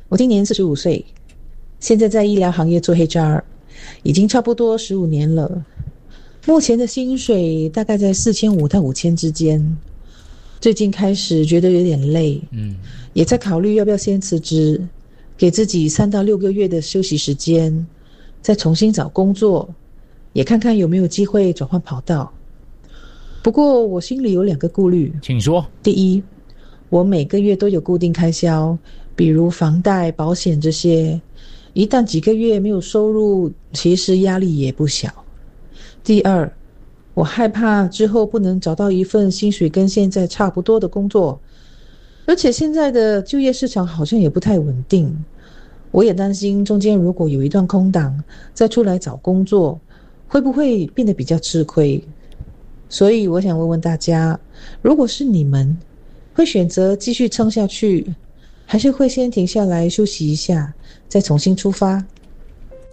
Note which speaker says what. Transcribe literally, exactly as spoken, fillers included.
Speaker 1: 我今年四十五岁，现在在医疗行业做 H R， 已经差不多十五年了。目前的薪水大概在四千五到五千之间。最近开始觉得有点累，嗯，也在考虑要不要先辞职，给自己三到六个月的休息时间，再重新找工作，也看看有没有机会转换跑道。不过我心里有两个顾虑，
Speaker 2: 请说。
Speaker 1: 第一，我每个月都有固定开销，比如房贷、保险这些，一旦几个月没有收入，其实压力也不小。第二，我害怕之后不能找到一份薪水跟现在差不多的工作，而且现在的就业市场好像也不太稳定，我也担心中间如果有一段空档，再出来找工作，会不会变得比较吃亏？所以我想问问大家，如果是你们，会选择继续撑下去，还是会先停下来休息一下，再重新出发？